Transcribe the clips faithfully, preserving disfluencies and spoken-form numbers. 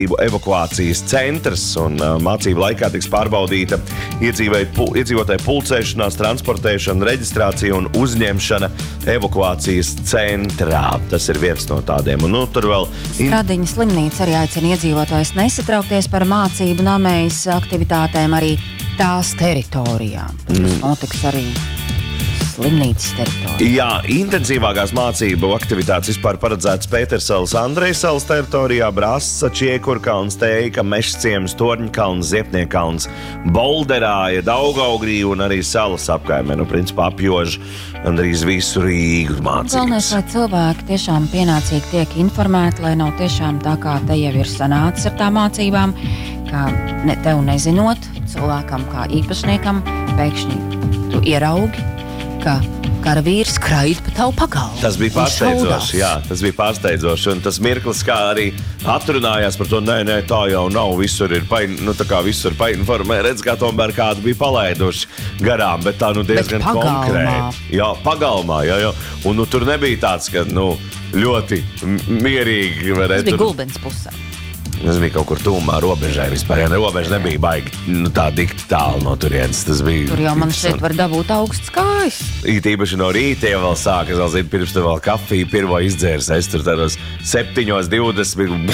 evakuācijas centrs un uh, mācību laikā tiks pārbaudīta iedzīvotāju pulcēšanās, transportēšana, reģistrācija un uzņemšana evakuācijas centrā. Tas ir viens no tādiem. Un, nu, tur vēl... Stradiņa slimnīca arī aicina iedzīvotājus nesatraukties par mācību namējas aktivitātēm arī tās teritorijā. Tas mm. notiks arī slimnīcas teritorijā. Jā, intensīvākās mācību aktivitātes vispār paredzētas Pētersalas, Andrejsalas teritorijā, Brasa, Čiekurkalns, Teika, Mežciems, Torņkalns, Ziepniekalns, Bolderāja, Daugaugrī un arī salas apkaimē. Nu, principā apjož gandrīz visu Rīgu mācības. Galvenais, lai cilvēki tiešām pienācīgi tiek informēti, lai nav tiešām tā, kā te jau ir sanācis ar tām mācībām, kā ne, tev nezinot, cilvēkam kā īpašniekam, pēkšņi tu ieraugi, ka karavīrs skraid pa tavu pagalmu. Tas bija pārsteidzoši, jā, tas bija pārsteidzoši. Un tas mirklis, kā arī atrunājās par to, nē, nē, tā jau nav, visur ir, pain, nu tā kā visur painformē, redz, kā tomēr kādu bija palaiduši garām, bet tā nu diezgan konkrēti. Jā, pagalmā, jā, jā. Un nu tur nebija tāds, ka, nu, ļoti mierīgi. Tas bija Gulbens pusē. Tas bija kaut kur tūmā robežai vispār. Ja robeža nebija baigi nu, tā dikti tālu no turienes. Tas bija... Tur jau man šeit var dabūt augsts kājas. Īpaši no rīta jau vēl sāk. Es vēl zinu, pirms tu vēl kafiju pirmo izdzērs. Es tur tādos septiņos divdesmit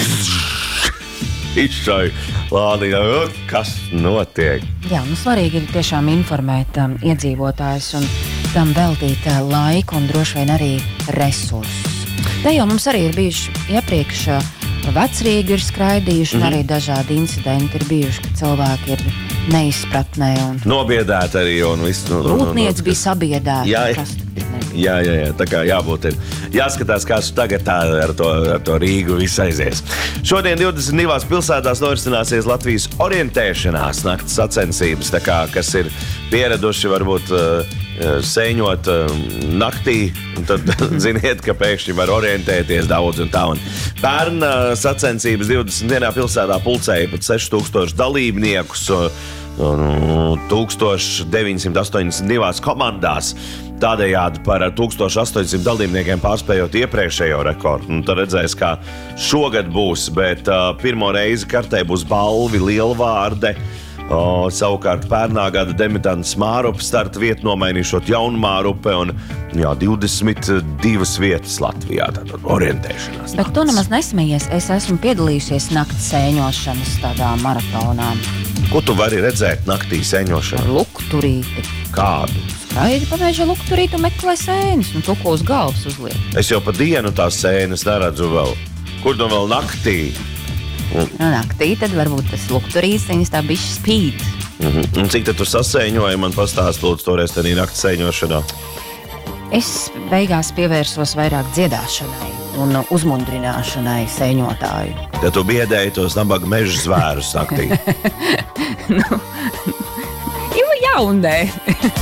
izšauju lādi. Kas notiek? Jā, nu svarīgi ir tiešām informēt um, iedzīvotājus un tam veltīt uh, laiku un droši vien arī resursus. Te jau mums arī ir bijuši iepriekš uh, Vecrīgi ir skraidījuši, un mm-hmm. arī dažādi incidenti ir bijuši, ka cilvēki ir neizpratnē. Un... Nobiedēti arī, un viss... Nu, Rūpniec bija sabiedēta. Jā, jā, jā, jā, tā kā jābūt ir. Jāskatās, kāds tagad tā ar to, ar to Rīgu viss aizies. Šodien divdesmit divās pilsētās norisināsies Latvijas orientēšanās nakts sacensības, tā kā, kas ir pieraduši varbūt uh, sēņot uh, naktī, un tad ziniet, ka pēkšņi var orientēties daudz un tā. Un pērn uh, sacensības divdesmit vienā pilsētā pulcēja pat seši tūkstoši dalībniekus un, un tūkstoš deviņsimt astoņdesmit divās komandās. Tādējādi par tūkstoš astoņsimt dalībniekiem pārspējot iepriekšējo rekordu. Un tad redzēs, kā šogad būs, bet uh, pirmo reizi kartē būs balvi Lielvārde. O, savukārt pērnā gada demitants Mārupe starta vietu nomainīšot jaunu Mārupe un jā, divdesmit divas vietas Latvijā, tātad orientēšanās. Bet tu nemaz nesmējies, es esmu piedalījusies nakts sēņošanas tādā maratonā. Ko tu vari redzēt naktī sēņošanā? Lukturīti. Kādu? Skraidi pa meža lukturīti un meklē sēnes, un tu ko uz galvas uzliek. Es jau pa dienu tās sēnes neredzu vēl. Kur tu vēl naktī? Un... Nu, naktī tad varbūt tas lukturīs, viņas tā bišķi spīd. Mm-hmm. Un cik tad tu sasēņoji, man pastāst lūdzu toreiz tādā nakts sēņošanā? Es beigās pievērsos vairāk dziedāšanai un uzmundrināšanai sēņotāju. Tad tu biedēji tos nabaga meža zvērus naktī? nu, jau jaundē.